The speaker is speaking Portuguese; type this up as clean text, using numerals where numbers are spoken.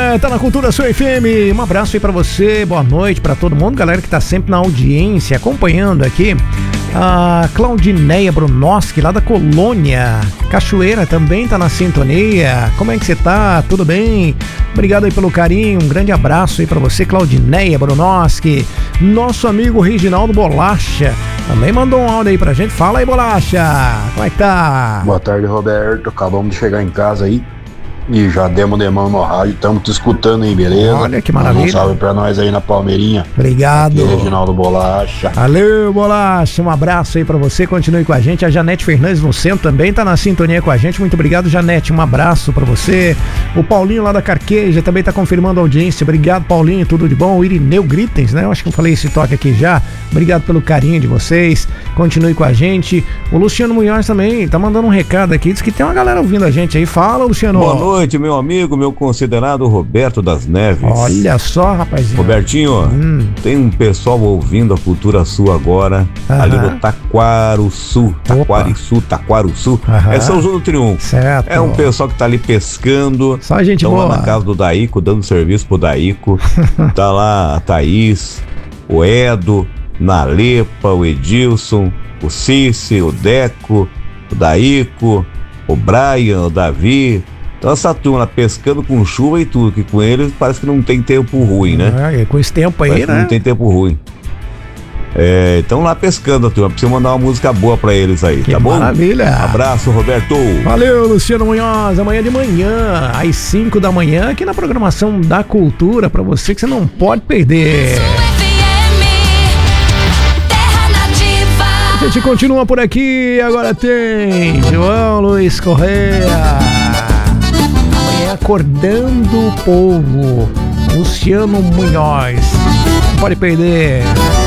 Tá na Cultura Sua FM. Um abraço aí pra você, boa noite pra todo mundo, galera que tá sempre na audiência, acompanhando aqui. A Claudineia Brunoski, lá da Colônia Cachoeira, também tá na sintonia. Como é que você tá? Tudo bem? Obrigado aí pelo carinho, um grande abraço aí pra você, Claudineia Brunoski. Nosso amigo Reginaldo Bolacha também mandou um áudio aí pra gente. Fala aí, Bolacha, como é que tá? Boa tarde, Roberto. Acabamos de chegar em casa aí e já demos de mão no rádio. Estamos te escutando aí, beleza? Olha que maravilha. Um salve pra nós aí na Palmeirinha. Obrigado. Aqui, Reginaldo Bolacha. Valeu, Bolacha. Um abraço aí pra você. Continue com a gente. A Janete Fernandes no centro também tá na sintonia com a gente. Muito obrigado, Janete. Um abraço pra você. O Paulinho lá da Carqueja também tá confirmando a audiência. Obrigado, Paulinho. Tudo de bom. O Irineu Gritens, né? Eu acho que eu falei esse toque aqui já. Obrigado pelo carinho de vocês. Continue com a gente. O Luciano Munhoz também tá mandando um recado aqui. Diz que tem uma galera ouvindo a gente aí. Fala, Luciano. Boa noite, meu amigo, meu considerado Roberto das Neves. Olha só, rapazinho. Robertinho, tem um pessoal ouvindo a Cultura Sul agora, ali no Taquaruçu. É São João do Triunfo. Certo. É um pessoal que tá ali pescando. Só gente boa. Lá na casa do Daico, dando serviço pro Daico. Tá lá a Thaís, o Edo, Nalepa, o Edilson, o Cici, o Deco, o Daico, o Brian, o Davi. Então essa turma pescando com chuva e tudo, que com eles parece que não tem tempo ruim, né? Com esse tempo aí, parece, né? Não tem tempo ruim. Então lá pescando a turma, precisa mandar uma música boa pra eles aí, que tá bom? Maravilha! Abraço, Roberto! Valeu, Luciano Munhoz, amanhã de manhã, às 5 da manhã, aqui na programação da Cultura, pra você que você não pode perder. A gente continua por aqui, agora tem João Luiz Correia. Acordando o Povo, Luciano Munhoz. Não pode perder.